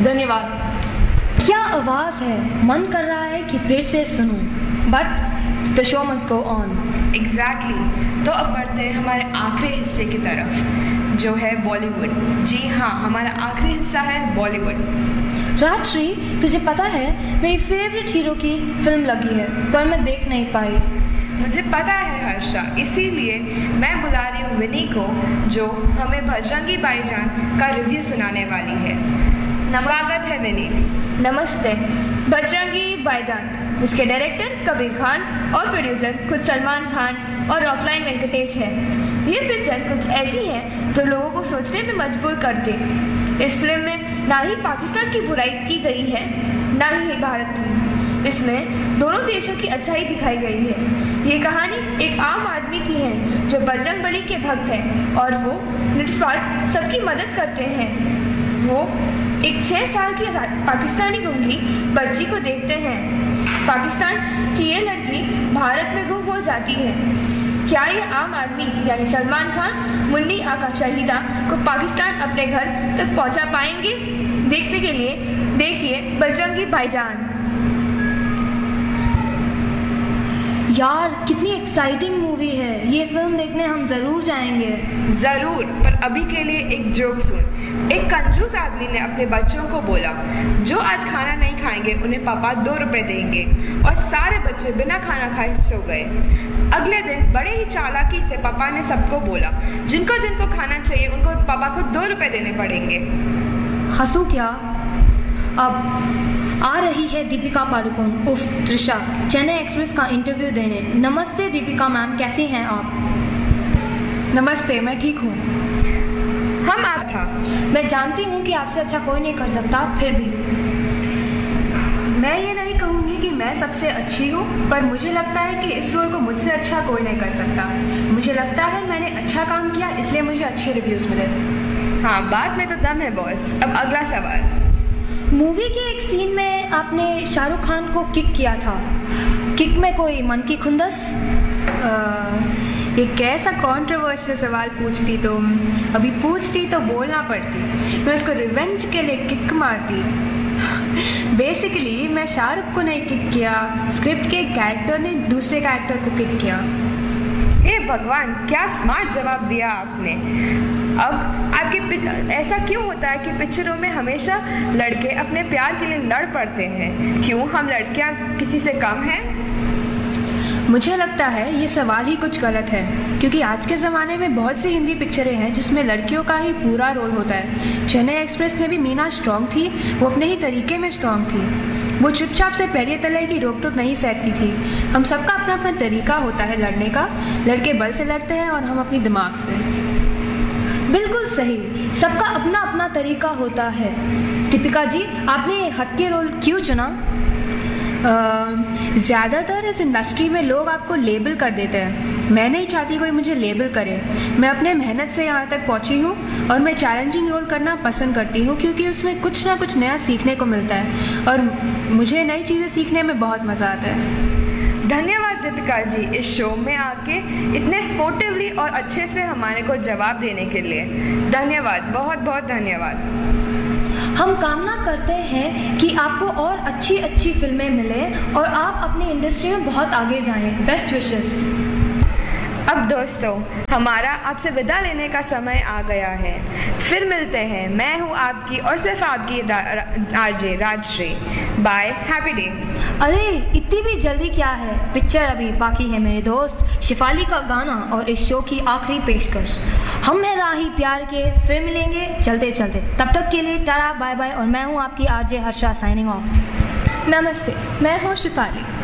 धन्यवाद। क्या आवाज़ है, मन कर रहा है कि फिर से सुनूं, but the show must go on. Exactly. तो अब बढ़ते हैं हमारे आखिरी हिस्से की तरफ, जो है बॉलीवुड। जी हाँ, हमारा आखिरी हिस्सा है बॉलीवुड। राजश्री, तुझे पता है मेरी फेवरेट हीरो की फिल्म लगी है, पर मैं देख नहीं पाई। मुझे पता है हर्षा, इसीलिए मैं बुला रही हूँ विनी को, जो हमें बजरंगी भाईजान का रिव्यू सुनाने वाली है। स्वागत है विनी। नमस्ते। बजरंगी भाईजान, जिसके डायरेक्टर कबीर खान और प्रोड्यूसर खुद सलमान खान और रॉकलाइन वेंकटेश है। ये पिक्चर कुछ ऐसी है जो लोगों को सोचने में मजबूर कर दे। इस फिल्म में ना ही पाकिस्तान की बुराई की गई है, ना ही भारत की। इसमें दोनों देशों की अच्छाई दिखाई गई है। ये कहानी एक आम आदमी की है जो बजरंगबली के भक्त है और वो निस्वार्थ सबकी मदद करते हैं। वो एक 6 साल की पाकिस्तानी गूंगी बच्ची को देखते हैं। पाकिस्तान की ये लड़की भारत में गुम हो जाती है। क्या ये आम आदमी यानी सलमान खान मुन्नी आका शहीदा को पाकिस्तान अपने घर तक पहुंचा पाएंगे? देखने के लिए देखिए बजरंगी भाईजान। यार, कितनी एक्साइटिंग मूवी है, ये फिल्म देखने हम जरूर जाएंगे। जरूर, पर अभी के लिए एक जोक सुन। एक कंजूस आदमी ने अपने बच्चों को बोला, जो आज खाना नहीं खाएंगे उन्हें पापा 2 रुपए देंगे, और सारे बच्चे बिना खाना खाए सो गए। अगले दिन बड़े ही चालाकी से पापा ने सबको बोला, जिनको जिनको खाना चाहिए उनको पापा को 2 रुपए देने पड़ेंगे। हंसू क्या? अब आ रही है दीपिका पादुकोण उफ त्रिशा चेन्नई एक्सप्रेस का इंटरव्यू देने। नमस्ते दीपिका मैम, कैसी हैं आप? नमस्ते, मैं ठीक हूँ। हम आप था। मैं जानती हूँ कि आपसे अच्छा कोई नहीं कर सकता, फिर भी मैं ये नहीं कहूँगी कि मैं सबसे अच्छी हूँ, पर मुझे लगता है कि इस रोल को मुझसे अच्छा कोई नहीं कर सकता। मुझे लगता है मैंने अच्छा काम किया, इसलिए मुझे अच्छे रिव्यूज मिले। हाँ, बात में तो दम है बॉस। अब अगला सवाल। मूवी के एक सीन में आपने शाहरुख खान को किक किया था, किक में कोई मन की खुंदस? ये कैसा कंट्रोवर्शियल सवाल पूछती तुम। अभी पूछती तो बोलना पड़ती, मैं उसको रिवेंज के लिए किक मारती। बेसिकली मैं शाहरुख को नहीं किक किया, स्क्रिप्ट के कैरेक्टर ने दूसरे कैरेक्टर को किक किया। हे भगवान, क्या स्मार्ट जवाब दिया आपने। अब आपके ऐसा क्यों होता है कि पिक्चरों में हमेशा लड़के अपने प्यार के लिए लड़ पड़ते हैं? क्यों हम लड़कियां किसी से कम हैं? मुझे लगता है ये सवाल ही कुछ गलत है, क्योंकि आज के ज़माने में बहुत सी हिंदी पिक्चरें हैं जिसमें लड़कियों का ही पूरा रोल होता है। चेन्नई एक्सप्रेस में भी मीना स्ट्रॉन्ग थी, वो अपने ही तरीके में स्ट्रॉन्ग थी। वो चुपचाप से पैरिये तले की रोक टोक नहीं सहती थी। हम सबका अपना अपना तरीका होता है लड़ने का। लड़के बल से लड़ते हैं और हम अपनी दिमाग से। बिल्कुल सही, सबका अपना अपना तरीका होता है। दीपिका जी, आपने हटके रोल क्यों चुना? ज़्यादातर इस इंडस्ट्री में लोग आपको लेबल कर देते हैं। मैं नहीं चाहती कोई मुझे लेबल करे। मैं अपने मेहनत से यहाँ तक पहुँची हूँ और मैं चैलेंजिंग रोल करना पसंद करती हूँ, क्योंकि उसमें कुछ ना कुछ नया सीखने को मिलता है और मुझे नई चीज़ें सीखने में बहुत मज़ा आता है। धन्यवाद दीपिका जी, इस शो में आके इतने स्पोर्टिवली और अच्छे से हमारे को जवाब देने के लिए धन्यवाद, बहुत बहुत धन्यवाद। हम कामना करते हैं कि आपको और अच्छी अच्छी फिल्में मिले और आप अपनी इंडस्ट्री में बहुत आगे जाएं। Best wishes. अब दोस्तों, हमारा आपसे विदा लेने का समय आ गया है। फिर मिलते हैं। मैं हूँ आपकी और सिर्फ आपकी RJ Rajshree. Bye, happy day. अरे इतनी भी जल्दी क्या है, पिक्चर अभी बाकी है मेरे दोस्त। शिफाली का गाना और इस शो की आखिरी पेशकश। हम हैं राही प्यार के, फिर मिलेंगे चलते चलते। तब तक के लिए टाटा बाय बाय। और मैं हूँ आपकी आरजे हर्षा, साइनिंग ऑफ। नमस्ते, मैं हूँ शिफाली।